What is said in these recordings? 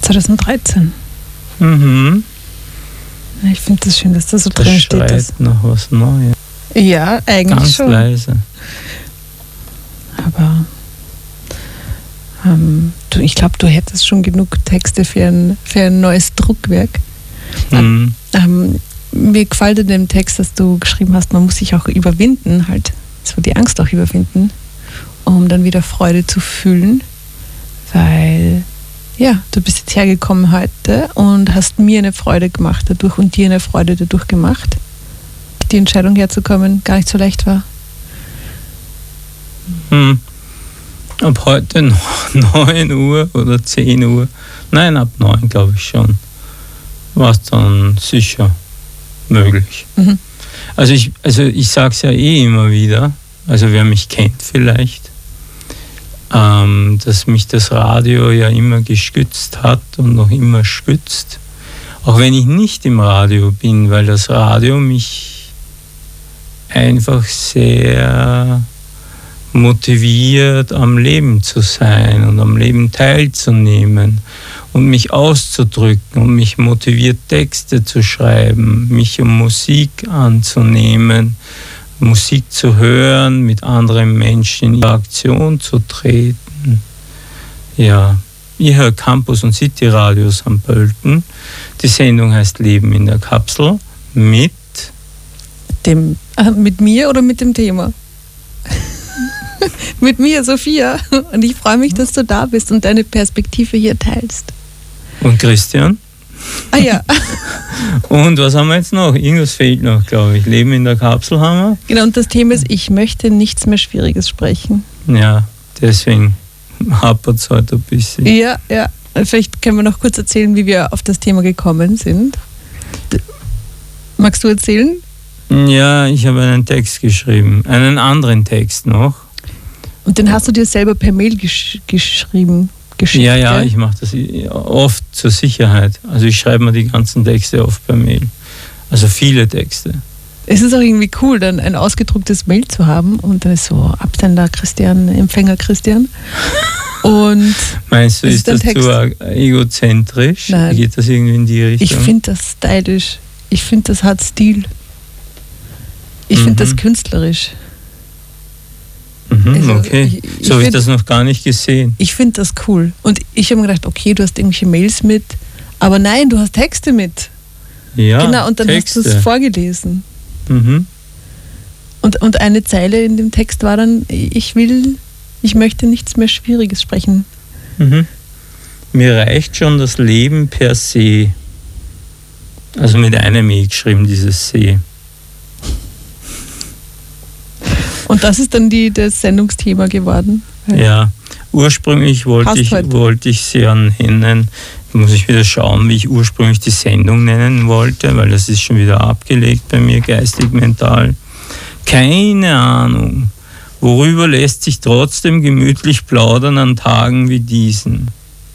2013. Mhm. Ich finde das schön, dass da so Das drin steht. schreit nach was Neues. Ja, eigentlich Ganz schon. leise. Aber ich glaube, du hättest schon genug Texte für ein neues Druckwerk. Mhm. Mir gefällt in dem Text, dass du geschrieben hast, man muss sich auch überwinden, halt so die Angst auch überwinden, um dann wieder Freude zu fühlen. Weil, ja, du bist jetzt hergekommen heute und hast mir eine Freude gemacht dadurch und dir eine Freude dadurch gemacht. Die Entscheidung herzukommen gar nicht so leicht war. Ab heute 9 Uhr oder 10 Uhr, nein, ab 9 glaube ich schon, war es dann sicher möglich. Mhm. Also ich sage es ja immer wieder, also wer mich kennt vielleicht, dass mich das Radio ja immer gestützt hat und noch immer stützt. Auch wenn ich nicht im Radio bin, weil das Radio mich einfach sehr motiviert, am Leben zu sein und am Leben teilzunehmen und mich auszudrücken und mich motiviert, Texte zu schreiben, mich um Musik anzunehmen, Musik zu hören, mit anderen Menschen in Interaktion zu treten. Ja, ich höre Campus und City Radio St. Pölten. Die Sendung heißt Leben in der Kapsel mit mir oder mit dem Thema? Mit mir, Sophia. Und ich freue mich, dass du da bist und deine Perspektive hier teilst. Und Christian. Ah ja. Und was haben wir jetzt noch? Irgendwas fehlt noch, glaube ich. Leben in der Kapsel haben wir. Genau, und das Thema ist, ich möchte nichts mehr Schwieriges sprechen. Ja, deswegen hapert es heute ein bisschen. Ja. Vielleicht können wir noch kurz erzählen, wie wir auf das Thema gekommen sind. Magst du erzählen? Ja, ich habe einen Text geschrieben. Einen anderen Text noch. Und den hast du dir selber per Mail geschrieben? Geschickt, ja, gell? Ich mache das oft zur Sicherheit. Also ich schreibe mir die ganzen Texte oft per Mail. Also viele Texte. Es ist auch irgendwie cool, dann ein ausgedrucktes Mail zu haben und dann ist so Absender Christian, Empfänger Christian. Und meinst du, ist das Text. zu egozentrisch? Nein. Geht das irgendwie in die Richtung? Ich finde das stylisch. Ich finde, das hat Stil. Ich finde das künstlerisch. Also, okay. So habe ich das noch gar nicht gesehen. Ich finde das cool. Und ich habe mir gedacht, okay, du hast irgendwelche Mails mit, aber nein, du hast Texte mit. Ja, genau, und dann Texte. hast du es vorgelesen. Mhm. Und eine Zeile in dem Text war dann, ich möchte nichts mehr Schwieriges sprechen. Mhm. Mir reicht schon das Leben per se. Also mit einem E geschrieben, dieses Se. Und das ist dann das Sendungsthema geworden. Ja, ursprünglich wollte ich sie nennen. Muss ich wieder schauen, wie ich ursprünglich die Sendung nennen wollte, weil das ist schon wieder abgelegt bei mir, geistig, mental. Keine Ahnung. Worüber lässt sich trotzdem gemütlich plaudern an Tagen wie diesen?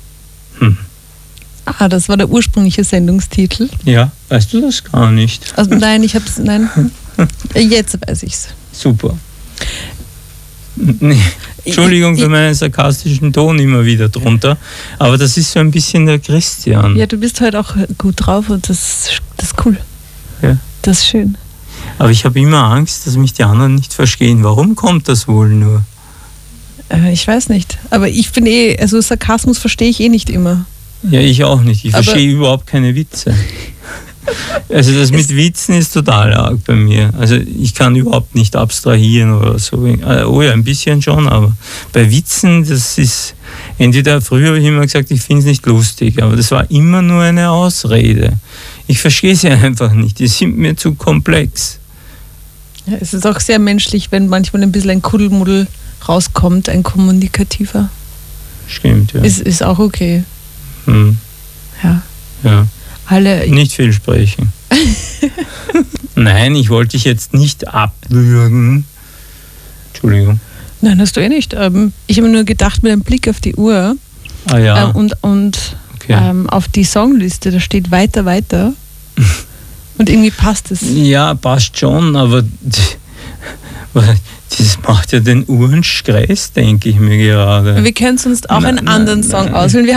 Ah, das war der ursprüngliche Sendungstitel. Ja, weißt du das gar nicht? Also nein, jetzt weiß ich's. Super. Nee. Entschuldigung für meinen sarkastischen Ton immer wieder drunter, aber das ist so ein bisschen der Christian. Ja, du bist halt auch gut drauf und das ist cool. Ja. Das ist schön. Aber ich habe immer Angst, dass mich die anderen nicht verstehen. Warum kommt das wohl nur? Ich weiß nicht. Aber ich bin also Sarkasmus verstehe ich nicht immer. Ja, ich auch nicht. Ich verstehe überhaupt keine Witze. Also das mit Witzen ist total arg bei mir. Also ich kann überhaupt nicht abstrahieren oder so. Oh ja, ein bisschen schon, aber bei Witzen, das ist entweder, früher habe ich immer gesagt, ich finde es nicht lustig, aber das war immer nur eine Ausrede. Ich verstehe sie einfach nicht, die sind mir zu komplex. Ja, es ist auch sehr menschlich, wenn manchmal ein bisschen ein Kuddelmuddel rauskommt, ein kommunikativer. Stimmt, ja. Ist auch okay. Ja. Alle nicht viel sprechen. Nein, ich wollte dich jetzt nicht abwürgen. Entschuldigung. Nein, hast du nicht. Ich habe nur gedacht, mit einem Blick auf die Uhr und okay. Auf die Songliste, da steht weiter. Und irgendwie passt es. Ja, passt schon, aber das macht ja den Uhrenstress, denke ich mir gerade. Wir können sonst auch einen anderen Song auswählen.